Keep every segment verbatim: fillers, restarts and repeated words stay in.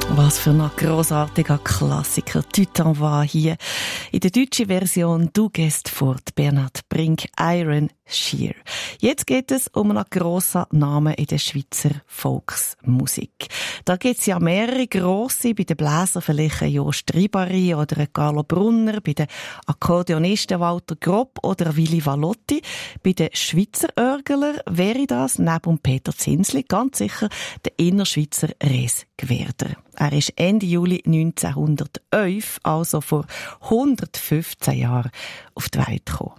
Was für ein grossartiger Klassiker. «Tu t'en vas» hier. In der deutschen Version «Du gehst fort», Bernhard Brink, Iron Shear. Jetzt geht es um einen grossen Namen in der Schweizer Volksmusik. Da gibt es ja mehrere grosse, bei den Bläsern vielleicht ein Jost Ribari oder ein Carlo Brunner, bei den Akkordeonisten Walter Grob oder Willy Valotti. Bei den Schweizer Örgler wäre das neben Peter Zinsli ganz sicher der Innerschweizer Res Gwerder. Er ist Ende Juli neunzehnhundertelf, also vor hundertfünfzehn Jahren, auf die Welt gekommen.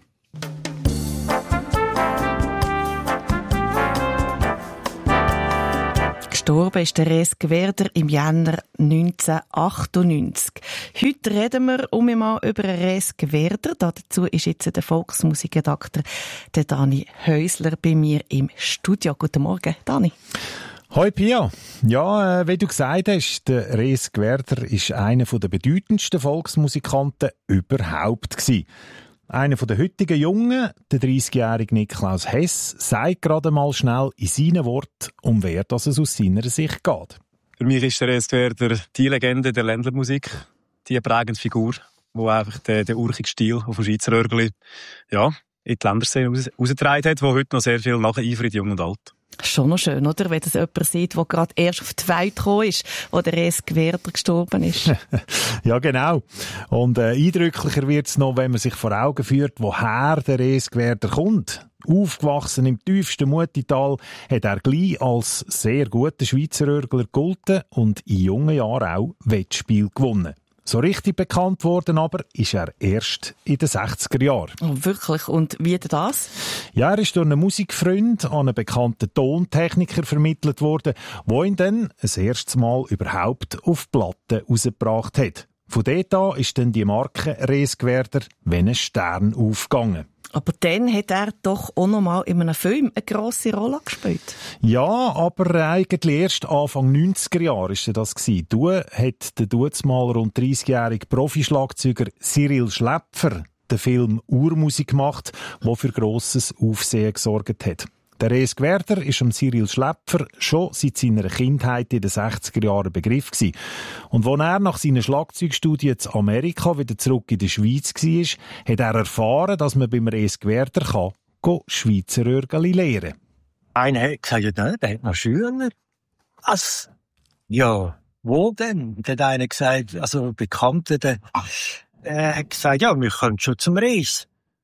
Gestorben ist der Res Gwerder im Jänner neunzehnhundertachtundneunzig. Heute reden wir um einmal über Res Gwerder. Dazu ist jetzt der Volksmusikredakteur der Dani Häusler bei mir im Studio. Guten Morgen, Dani. Hoi Pia. Ja, äh, wie du gesagt hast, der Res Gwerder ist einer der bedeutendsten Volksmusikanten überhaupt gewesen. Einer der heutigen Jungen, der dreissigjährige Niklaus Hess, sagt gerade mal schnell in seinen Worten, um wer das es aus seiner Sicht geht. Für mich ist der Res Gwerder die Legende der Ländlermusik, die prägende Figur, die einfach den, den urchigen Stil auf dem Schweizer Örgeli ja, in die Länderszene raus, rausgetragen hat, wo heute noch sehr viel nacheifert, jung und alt. Schon noch schön, oder? Wenn das jemand sieht, der gerade erst auf die Welt gekommen ist, wo der Res Gwerder gestorben ist. Ja, genau. Und äh, eindrücklicher wird es noch, wenn man sich vor Augen führt, woher der Res Gwerder kommt. Aufgewachsen im tiefsten Mutital, hat er gleich als sehr guter Schweizer Örgler gegolten und in jungen Jahren auch Wettspiel gewonnen. So richtig bekannt worden aber ist er erst in den sechziger Jahren. Oh, wirklich? Und wie denn das? Ja, er ist durch einen Musikfreund an einen bekannten Tontechniker vermittelt worden, der ihn dann das erste Mal überhaupt auf Platte rausgebracht hat. Von dort an ist dann die Marke Res Gwerder wie ein Stern aufgegangen. Aber dann hat er doch auch noch mal in einem Film eine grosse Rolle gespielt. Ja, aber eigentlich erst Anfang neunziger Jahre war das. Du hat der damals rund dreissigjährige Profischlagzeuger Cyril Schläpfer den Film Urmusik gemacht, der für grosses Aufsehen gesorgt hat. Der Res Gwerder ist am Cyril Schläpfer schon seit seiner Kindheit in den sechziger Jahren Begriff gewesen. Und als er nach seiner Schlagzeugstudie in Amerika wieder zurück in der Schweiz war, hat er erfahren, dass man beim Res Gwerder kann, go Schweizer Örgeli lehren. Einer hat gesagt, ja, der hat noch Schüler. Was? Ja, wo denn? Dann hat einer gesagt, also ein Bekannter, der äh, hat gesagt, ja, wir können schon zum Res.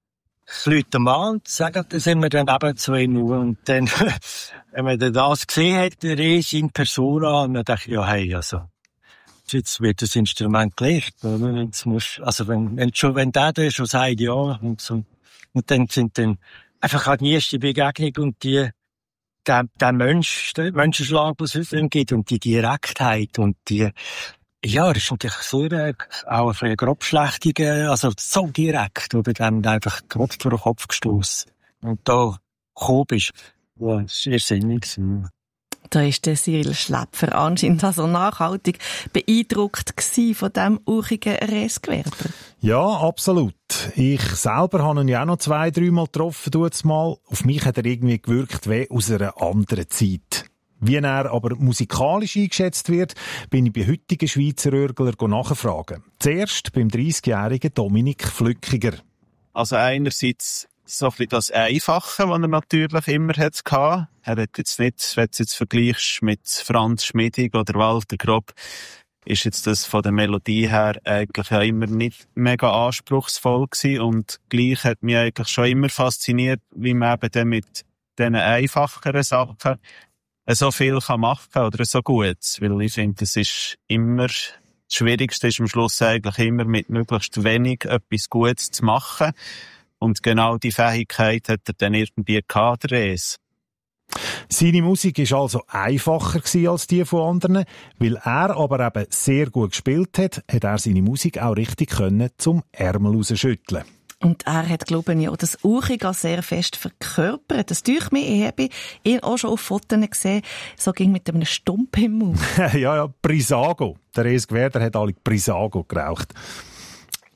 Leute mal und sagen, dann sind wir dann eben zu ihm. Und dann, wenn man dann das gesehen hat, der Res in Persona, und dann dachte ich, ja, hey, also, jetzt wird das Instrument gelegt. Jetzt musst, also, wenn, wenn schon, wenn der da schon sagt, ja, und so. Und dann sind dann einfach auch die erste Begegnung und die, der, der Mensch, der Menschenschlag, was es ihm gibt, und die Direktheit und die, ja, das ist natürlich so eine, auch eine grobschlächtige, also so direkt, oder dann einfach grob vor den Kopf gestossen. Und da gekommen bist, ja, das war sehr sinnig. Da war der Cyril Schläpfer anscheinend also nachhaltig beeindruckt von diesem urchigen Res Gwerder. Ja, absolut. Ich selber habe ihn ja auch noch zwei, dreimal getroffen. Mal. Auf mich hat er irgendwie gewirkt wie aus einer anderen Zeit. Wie er aber musikalisch eingeschätzt wird, bin ich bei heutigen Schweizer Örgler nachfragen. Zuerst beim dreissigjährigen Dominik Flückiger. Also einerseits so ein bisschen das Einfache, was er natürlich immer hatte. Er hat jetzt nicht, wenn du jetzt vergleichst mit Franz Schmidig oder Walter Grob, ist jetzt das von der Melodie her eigentlich ja immer nicht mega anspruchsvoll gewesen. Und gleich hat mich eigentlich schon immer fasziniert, wie man eben dann mit diesen einfacheren Sachen so viel kann machen oder so gut. Weil ich finde, es ist immer, das Schwierigste ist am Schluss eigentlich immer mit möglichst wenig etwas Gutes zu machen. Und genau die Fähigkeit hat er dann irgendwie gehabt, der Res. Seine Musik war also einfacher als die von anderen. Weil er aber eben sehr gut gespielt hat, hat er seine Musik auch richtig können zum Ärmel rausschütteln. Und er hat, glaube ich, auch das Urchiga sehr fest verkörpert. Das tue ich mir, ich habe ihn auch schon auf Fotos gesehen, so ging mit einem Stump im Mund. ja, ja, Brisago. Der Res Gwerder hat alle Brisago geraucht.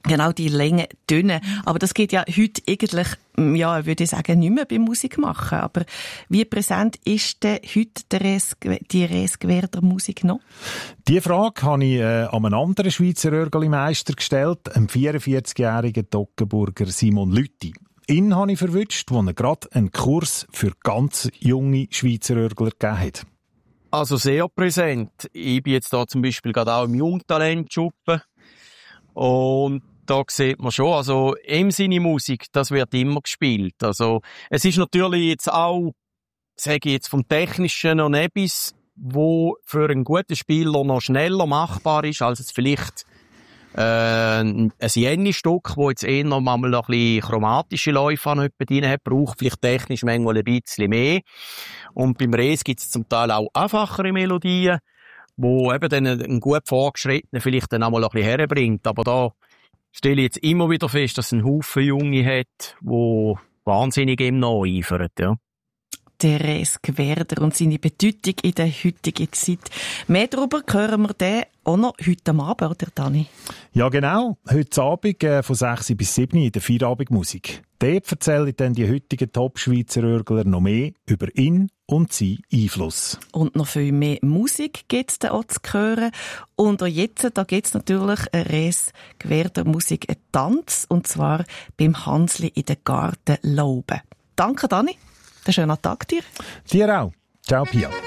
Genau, die Länge, Töne. Aber das geht ja heute eigentlich, ja, würde ich sagen, nicht mehr beim Musik machen. Aber wie präsent ist denn heute der Res, die Res-Gwerder Musik noch? Die Frage habe ich äh, an einen anderen Schweizer Örgeli-Meister gestellt, einem vierundvierzigjährigen Toggenburger Simon Lüthi. Ihn habe ich verwünscht, wo er gerade einen Kurs für ganz junge Schweizer Örgler gegeben hat. Also sehr präsent. Ich bin jetzt da zum Beispiel gerade auch im Jungtalent-Schuppen. Und da sieht man schon, also im Sinne Musik, das wird immer gespielt. Also es ist natürlich jetzt auch, sage ich jetzt, vom Technischen noch etwas, wo für einen guten Spieler noch schneller machbar ist, als es vielleicht äh, ein Jenny-Stück, wo jetzt eher noch mal ein bisschen chromatische Läufe noch drin hat, braucht vielleicht technisch manchmal ein bisschen mehr. Und beim Res gibt es zum Teil auch einfachere Melodien, wo eben dann ein gut Vorgeschrittener vielleicht dann auch mal ein bisschen herbringt. Aber da stelle ich jetzt immer wieder fest, dass es einen Haufen Junge hat, die wahnsinnig ihm nacheifern, ja. Der Res-Gwerder und seine Bedeutung in der heutigen Zeit. Mehr darüber hören wir den auch noch heute Abend, oder Dani? Ja, genau. Heute Abend äh, von sechs bis sieben in der Feierabendmusik. Dort erzählen dann die heutigen Top-Schweizer Örgler noch mehr über ihn und seinen Einfluss. Und noch viel mehr Musik gibt es da auch zu hören. Und auch jetzt, da gibt es natürlich eine Res-Gwerder Musik, einen Tanz, und zwar beim Hansli in der Gartenlaube. Danke, Dani. Einen schönen Tag dir. Dir auch. Ciao, Pia.